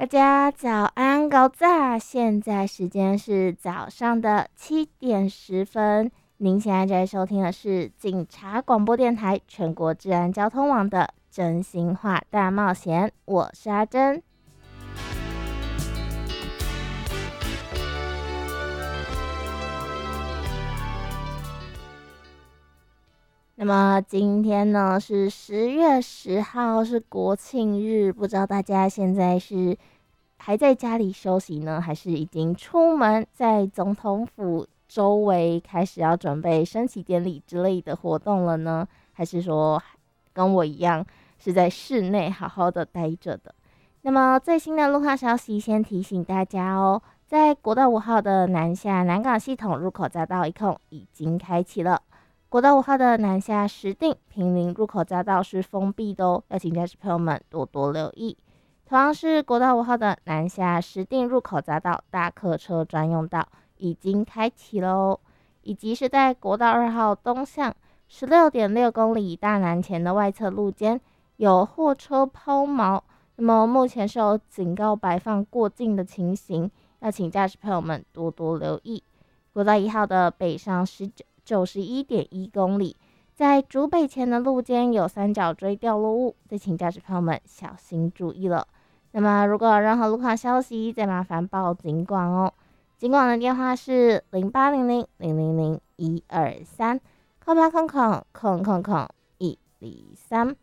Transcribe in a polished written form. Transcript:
大家早安，搞早！现在时间是早上的7点10分。您现在在收听的是警察广播电台全国治安交通网的真心话大冒险，我是阿珍。那么今天呢是10月10号，是国庆日，不知道大家现在是还在家里休息呢，还是已经出门在总统府周围开始要准备升旗典礼之类的活动了呢？还是说跟我一样是在室内好好的待着的？那么最新的路况消息，先提醒大家哦，在国道5号的南下南港系统入口匝道一控已经开启了。国道5号的南下石碇、坪林入口匝道是封闭的哦，要请驾驶朋友们多多留意。同样是国道5号的南下石碇入口匝道大客车专用道已经开启了哦，以及是在国道2号东向16.6公里大南前的外侧路肩有货车抛锚，那么目前是有警告摆放过境的情形，要请驾驶朋友们多多留意。国道1号的北上91.1公里，在竹北前的路肩有三角锥掉落物，再请驾驶朋友们小心注意了。那么如果有任何路况消息，再麻烦报警广哦。警广的电话是0800-000-123，0800-123。